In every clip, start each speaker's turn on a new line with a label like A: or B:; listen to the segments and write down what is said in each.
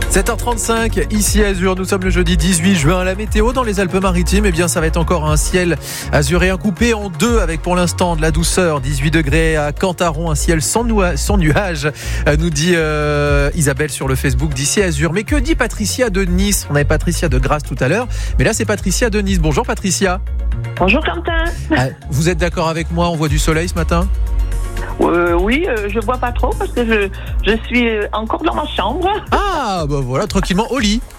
A: 7h35, ici Azur, nous sommes le jeudi 18 juin. La météo dans les Alpes-Maritimes, eh bien ça va être encore un ciel azuréen coupé en deux avec pour l'instant de la douceur. 18 degrés à Cantaron, un ciel sans nuages, nous dit Isabelle sur le Facebook d'ici Azur. Mais que dit Patricia de Nice? On avait Patricia de Grasse tout à l'heure, mais là c'est Patricia de Nice. Bonjour Patricia.
B: Bonjour Quentin.
A: Vous êtes d'accord avec moi, on voit du soleil ce matin?
B: Oui, je vois pas trop parce que je suis encore dans ma chambre.
A: Ah, bah voilà, tranquillement au lit.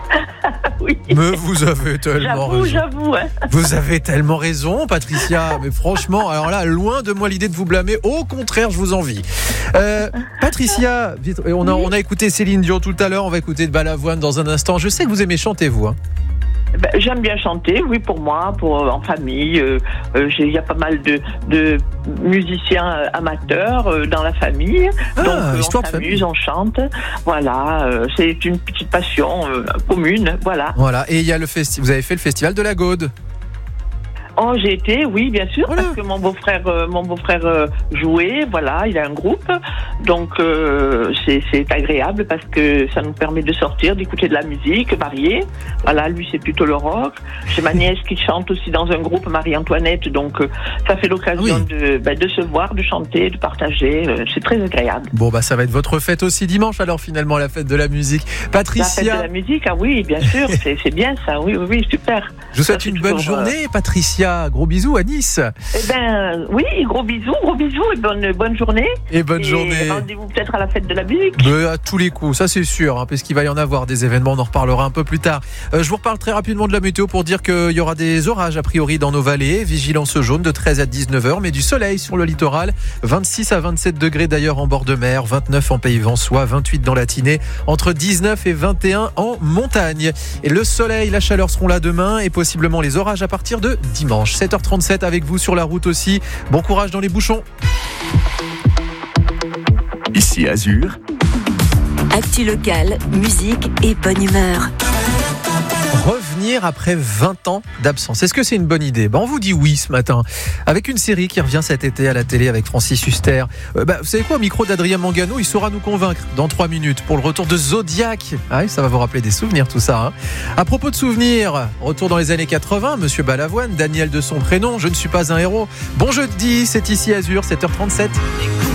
B: Oui.
A: Mais vous avez tellement raison.
B: J'avoue.
A: Vous avez tellement raison, Patricia. Mais franchement, alors là, loin de moi l'idée de vous blâmer. Au contraire, je vous envie. Patricia, vite, on a écouté Céline Dion tout à l'heure. On va écouter de Balavoine dans un instant. Je sais que vous aimez chanter, vous.
B: J'aime bien chanter, oui, pour moi, en famille. Il y a pas mal de musiciens amateurs dans la famille. Donc on s'amuse, on chante. Voilà, c'est une petite passion commune. Voilà.
A: Et il y a vous avez fait le festival de la Gaude.
B: Oh, j'ai été, oui, bien sûr,
A: voilà.
B: Parce que mon beau-frère jouait, voilà, il a un groupe, donc c'est agréable parce que ça nous permet de sortir, d'écouter de la musique variée. Voilà, lui c'est plutôt le rock. J'ai ma nièce qui chante aussi dans un groupe, Marie-Antoinette, donc ça fait l'occasion de se voir, de chanter, de partager. C'est très agréable.
A: Bon, ça va être votre fête aussi dimanche, alors finalement la fête de la musique. Patricia.
B: La fête de la musique, ah oui, bien sûr, c'est bien ça, oui, super.
A: Je vous souhaite une bonne journée, Patricia. Gros bisous à Nice.
B: Oui, gros bisous et bonne journée.
A: Et bonne journée.
B: Rendez-vous peut-être à la fête de la musique.
A: À tous les coups, ça c'est sûr, parce qu'il va y en avoir des événements, on en reparlera un peu plus tard. Je vous reparle très rapidement de la météo pour dire qu'il y aura des orages a priori dans nos vallées. Vigilance jaune de 13 à 19h, mais du soleil sur le littoral. 26 à 27 degrés d'ailleurs en bord de mer, 29 en Pays Vensois, 28 dans la Tinée, entre 19 et 21 en montagne. Et le soleil, la chaleur seront là demain et possiblement les orages à partir de dimanche. 7h37 avec vous sur la route aussi. Bon courage dans les bouchons.
C: Ici Azur.
D: Actu locale, musique et bonne humeur.
A: Revenir après 20 ans d'absence. Est-ce que c'est une bonne idée? On vous dit oui ce matin. Avec une série qui revient cet été à la télé avec Francis Huster. Vous savez quoi, au micro d'Adrien Mangano, il saura nous convaincre dans 3 minutes pour le retour de Zodiac. Ah oui, ça va vous rappeler des souvenirs tout ça. À propos de souvenirs, retour dans les années 80, Monsieur Balavoine, Daniel de son prénom, je ne suis pas un héros. Bon jeudi, c'est ici Azur, 7h37.